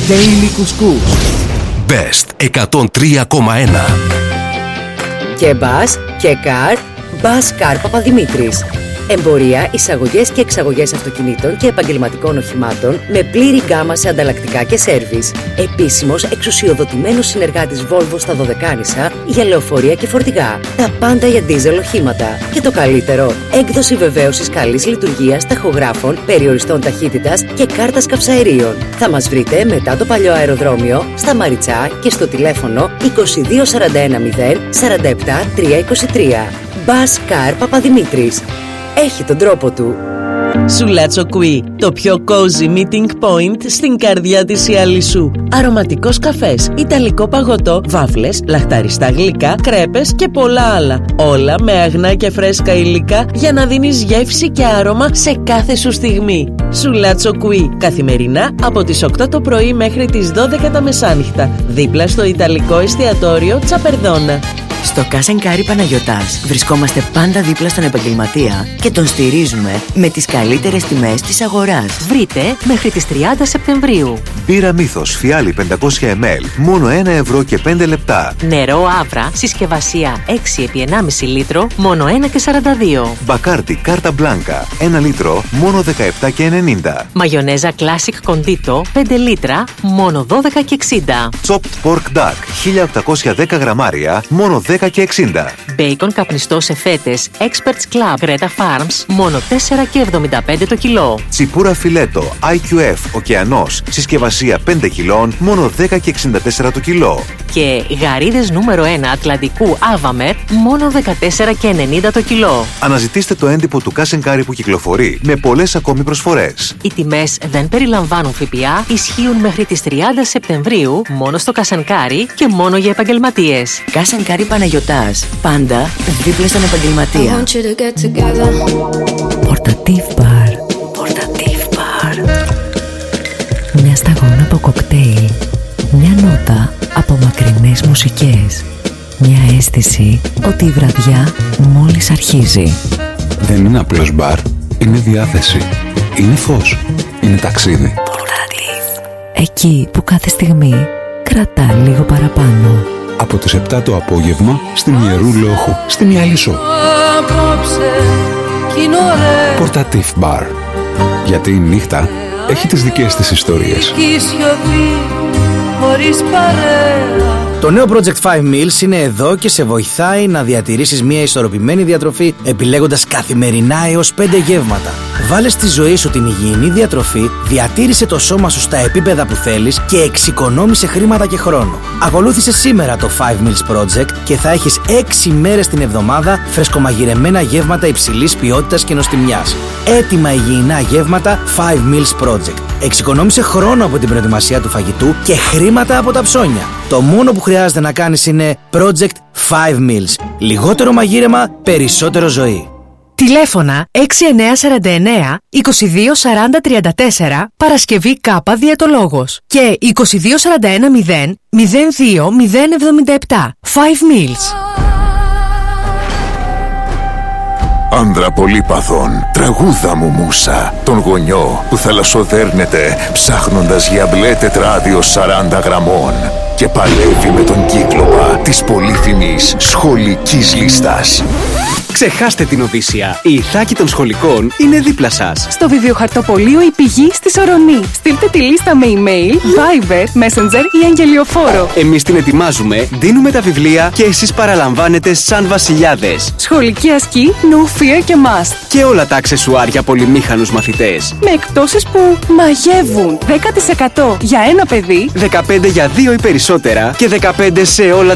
Daily Couscous. Best 103,1. Και μπας και καρ, Μπας Καρ Παπαδημήτρης. Εμπορία, εισαγωγές και εξαγωγές αυτοκινήτων και επαγγελματικών οχημάτων με πλήρη γκάμα σε ανταλλακτικά και σέρβις. Επίσημος εξουσιοδοτημένος συνεργάτης Volvo στα Δωδεκάνησα για λεωφορεία και φορτηγά. Τα πάντα για ντίζελ οχήματα. Και το καλύτερο, έκδοση βεβαίωσης καλής λειτουργίας ταχογράφων, περιοριστών ταχύτητας και κάρτας καυσαερίων. Θα μας βρείτε μετά το παλιό αεροδρόμιο, στα Μαριτσά και στο τηλέφωνο 22 41 0 47 323. Μπας Καρ Παπαδημήτρης. Έχει τον τρόπο του. Σουλάτσο Κουί, το πιο cozy meeting point στην καρδιά της Ιαλισσού. Αρωματικός καφές, ιταλικό παγωτό, βάφλες, λαχταριστά γλυκά, κρέπες και πολλά άλλα. Όλα με αγνά και φρέσκα υλικά για να δίνεις γεύση και άρωμα σε κάθε σου στιγμή. Σουλάτσο Κουί, καθημερινά από τις 8 το πρωί μέχρι τις 12 τα μεσάνυχτα, δίπλα στο ιταλικό εστιατόριο Τσαπερδόνα. Στο Cash & Carry Παναγιωτάς βρισκόμαστε πάντα δίπλα στον επαγγελματία και τον στηρίζουμε με τις καλύτερες τιμές της αγοράς. Βρείτε μέχρι τις 30 Σεπτεμβρίου. Μπύρα Μύθος, φιάλι 500 ml, μόνο 1 ευρώ και 5 λεπτά. Νερό Άβρα, συσκευασία 6x1,5 λίτρο, μόνο 1,42. Μπακάρτι Κάρτα Μπλάνκα, 1 λίτρο, μόνο 17,90. Μαγιονέζα Classic Condito, 5 λίτρα, μόνο 12,60. Chopped Pork Duck, 1810 γραμμάρια, μόνο 10,60. Μπέικον καπνιστό σε φέτες Experts Club Greta Farms, μόνο 4,75 το κιλό. Τσιπούρα φιλέτο IQF Ωκεανός, συσκευασία 5 κιλών, μόνο 10,64 το κιλό. Και γαρίδες νούμερο 1 Ατλαντικού Άβαμερ, μόνο 14,90 το κιλό. Αναζητήστε το έντυπο του Cash & Carry που κυκλοφορεί με πολλές ακόμη προσφορές. Οι τιμές δεν περιλαμβάνουν ΦΠΑ, ισχύουν μέχρι τις 30 Σεπτεμβρίου, μόνο στο Cash & Carry και μόνο για επαγγελματίες. Cash & Carry Παναγιωτάς, πάντα δίπλα στον επαγγελματία. Πορτατίβ μπαρ. Πορτατίβ μπαρ. Μια σταγόνα από κοκτέιλ. Μια νότα από μακρινές μουσικές. Μια αίσθηση ότι η βραδιά μόλις αρχίζει. Δεν είναι απλώς μπαρ, είναι διάθεση. Είναι φως, είναι ταξίδι. Πορτατίβ. Εκεί που κάθε στιγμή κρατά λίγο παραπάνω. Από τις 7 το απόγευμα στην Ιερού Λόχου, στην Ιαλισσό. Πορτατίβ μπαρ. Γιατί η νύχτα έχει τις δικές της ιστορίες. Το νέο Project 5 Meals είναι εδώ και σε βοηθάει να διατηρήσεις μια ισορροπημένη διατροφή επιλέγοντας καθημερινά έως 5 γεύματα. Βάλε στη ζωή σου την υγιεινή διατροφή, διατήρησε το σώμα σου στα επίπεδα που θέλεις και εξοικονόμησε χρήματα και χρόνο. Ακολούθησε σήμερα το 5 Meals Project και θα έχεις 6 μέρες την εβδομάδα φρεσκομαγειρεμένα γεύματα υψηλής ποιότητας και νοστιμιάς. Έτοιμα υγιεινά γεύματα 5 Meals Project. Εξοικονόμησε χρόνο από την προετοιμασία του φαγητού και χρήματα από τα ψώνια. Το μόνο που χρειάζεται να κάνεις είναι Project 5 Meals. Λιγότερο μαγείρεμα, περισσότερο ζωή. Τηλέφωνα 6949 22 40 34 Παρασκευή Κάπα Διαιτολόγος και 22 41 0 02 077. 5 Meals. Άνδρα πολύπαθων, τραγούδα μου μουσα, τον γονιό που θαλασσοδέρνεται ψάχνοντας για μπλε τετράδιο 40 γραμμών και παλεύει με τον κύκλοπα της πολύθυμης σχολικής λίστας. Ξεχάστε την Οδύσσια. Η Ιθάκη των σχολικών είναι δίπλα σας. Στο βιβλιοχαρτοπωλείο Η Πηγή στη Σορονή. Στείλτε τη λίστα με email, Viber, Messenger ή αγγελιοφόρο. Εμείς την ετοιμάζουμε, δίνουμε τα βιβλία και εσείς παραλαμβάνετε σαν βασιλιάδες. Σχολική ασκή, no fear και must. Και όλα τα αξεσουάρ για πολυμήχανους μαθητές. Με εκπτώσεις που μαγεύουν. 10% για ένα παιδί, 15 για 2 ή περισσότερα και 15 σε όλα